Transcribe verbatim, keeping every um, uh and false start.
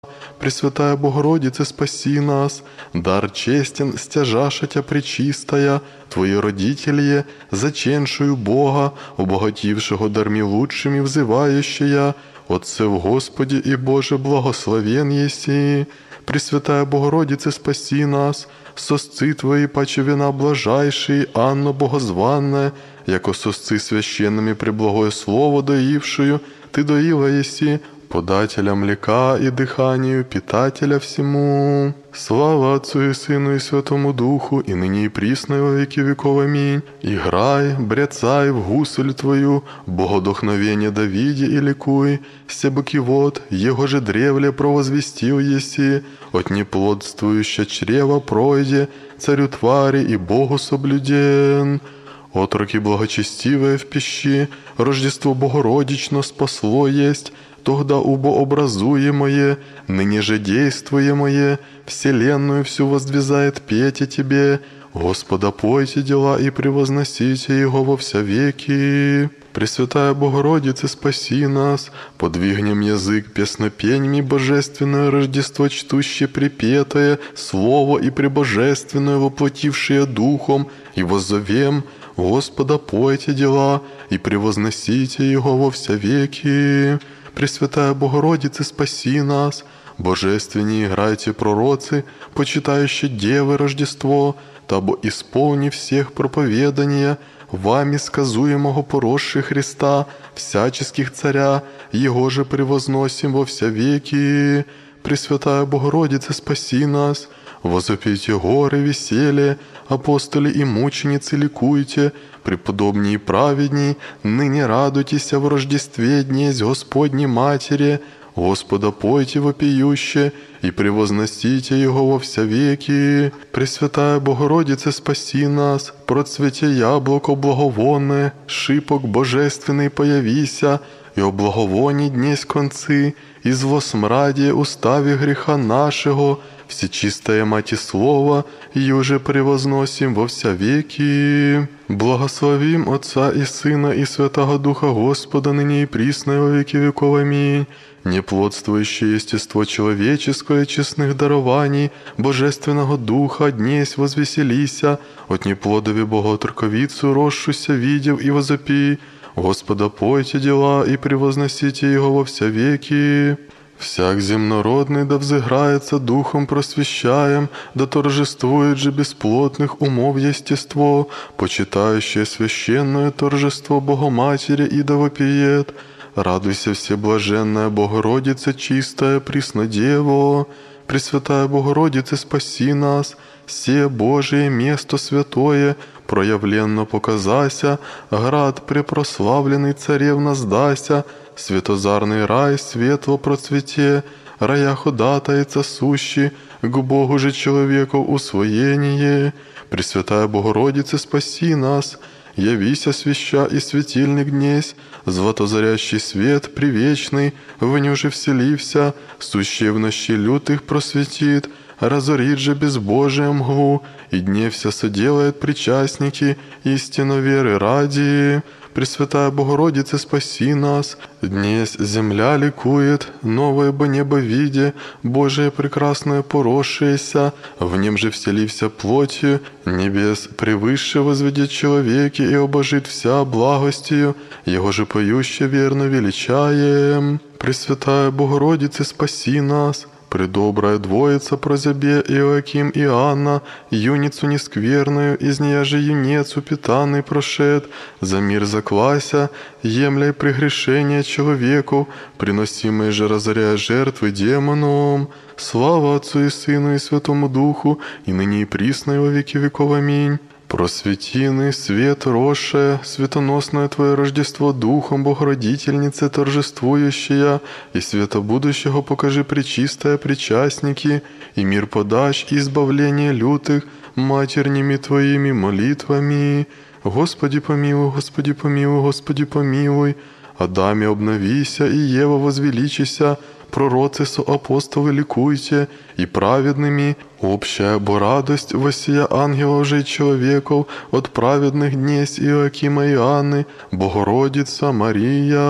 Пресвятая Богородице, спаси нас. Дар честен, стяжаша Тя пречистая, Твои родители, заченшую Бога, обогатившего дарми лучшими взывающая, Отце в Господе и Боже благословен еси. Пресвятая Богородице, спаси нас. Сосцы Твои, паче вина блажайшие, Анна Богозванная, яко сосцы священными преблагое слово доившую, Ты доила еси, подателя млека и дыханию, питателя всему. Слава Отцу и Сыну и Святому Духу, и ныне и присно во веки веков. Аминь. Играй, бряцай в гусель Твою, богодохновение Давиде и ликуй, себоки вот, Его же древле провозвестил еси, от неплодствующего чрева пройде, царю твари и Богу соблюден. Отроки благочестивые в пищи, Рождество Богородично спасло есть, тогда убообразуемое, ныне же действуемое, вселенную всю воздвизает петь Тебе, Господа пойте дела и превозносите Его во вся веки. Пресвятая Богородице, спаси нас, подвигнем язык песнопеньми божественное Рождество чтуще припетое, Слово и пребожественное воплотившее Духом, и воззовем: Господа пойте дела и превозносите Его во вся веки. Пресвятая Богородице, спаси нас, божественнее играйте пророцы, почитающие Девы Рождество, табо исполни всех проповедания, вами сказуемого поросши Христа, всяческих царя, Его же превозносим во вся веки. Пресвятая Богородице, спаси нас, возопите горы веселье, апостоли и мученицы ликуйте, преподобней и праведней, ныне радуйтесь в Рождестве днесь Господней Матери, Господа пойте вопиюще и превозносите Его во вся веки. Пресвятая Богородице, спаси нас, процвете яблоко благовонное, шипок божественный появися, и о благовонии днесь концы, и зло смрадие уставе греха нашего, всечистая Мати Слова, и уже превозносим во вся веки. Благословим Отца и Сына и Святого Духа Господа, ныне и присно и во веки веков. Аминь. Неплодствующее естество человеческое честных дарований, Божественного Духа, днесь возвеселися, от неплодови Боготроковицу росшуся видев и возопи, Господа пойте дела и превозносите Его во вся веки. Всяк земнородный да взыграется духом просвещаем, да торжествует же бесплотных умов естество, почитающее священное торжество Богоматери и да вопиет: радуйся, всеблаженная Богородица, чистая Преснодево. Пресвятая Богородице, спаси нас, се Божие место святое, проявленно показася, град препрославленный царевна сдася, светозарный рай светло процвете, рая ходатается сущий, к Богу же человеку усвоение. Пресвятая Богородице, спаси нас, явися свяща и светильник днесь, златозарящий свет привечный, в ню же вселився, сущий в нощи лютых просветит, разорит же безбожие мглу, и дне вся соделает причастники, истинно веры ради. Пресвятая Богородице, спаси нас, днесь земля ликует, новое бы небо виде, Божие прекрасное поросшееся, в нем же вселився плотью, небес превыше возведет человеки и обожит вся благостью, Его же поюще верно величаем. Пресвятая Богородице, спаси нас, предобрая двоица прозябе Иоаким и Анна, юницу нескверную, из нея же юнец упитанный прошед, за мир заклася, емля прегрешения человеку, приносимые же разоряя жертвы демонам. Слава Отцу и Сыну и Святому Духу, и ныне и присно и во веки веков. Аминь. Просветины, свет росшее, светоносное Твое Рождество Духом Богородительницы торжествующая, и света будущего покажи пречистая причастники, и мир подашь, и избавление лютых матерними Твоими молитвами. Господи помилуй, Господи помилуй, Господи помилуй. Адаме обновися, и Ева возвеличися, пророцы со апостолы ликуйте, и праведными общая бо радость воссия ангелов же и человеков от праведных днесь Иоакима и Анны, Богородица Мария.